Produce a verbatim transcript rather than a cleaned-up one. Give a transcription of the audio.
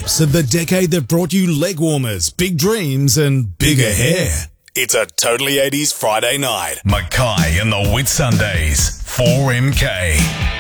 drops of the decade that brought you leg warmers, big dreams, and bigger hair. It's a Totally eighties Friday night. Mackay and the Whitsundays, four M K.